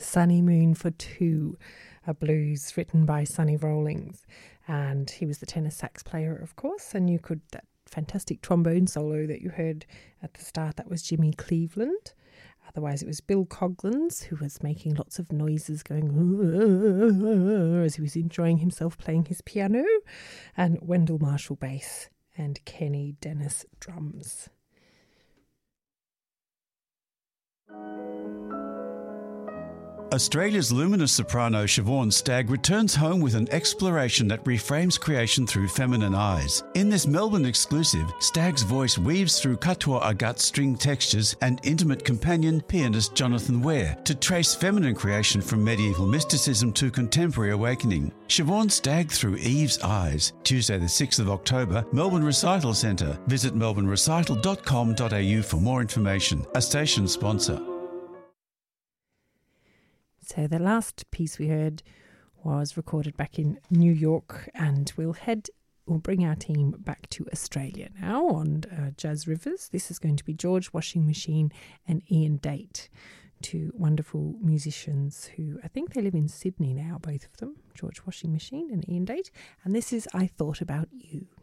Sunny Moon for Two, a blues written by Sonny Rollins. And he was the tenor sax player, of course, and that fantastic trombone solo that you heard at the start, that was Jimmy Cleveland. Otherwise, it was Bill Coghlan's, who was making lots of noises going as he was enjoying himself playing his piano, and Wendell Marshall bass and Kenny Dennis drums. Australia's luminous soprano Siobhan Stagg returns home with an exploration that reframes creation through feminine eyes. In this Melbourne exclusive, Stagg's voice weaves through Katoa Agat string textures and intimate companion pianist Jonathan Ware to trace feminine creation from medieval mysticism to contemporary awakening. Siobhan Stagg through Eve's eyes. Tuesday the 6th of October, Melbourne Recital Centre. Visit melbournerecital.com.au for more information. A station sponsor. So the last piece we heard was recorded back in New York, and we'll bring our team back to Australia now on Jazz Rivers. This is going to be George Washing Machine and Ian Date, two wonderful musicians who I think they live in Sydney now, both of them, George Washing Machine and Ian Date. And this is I Thought About You.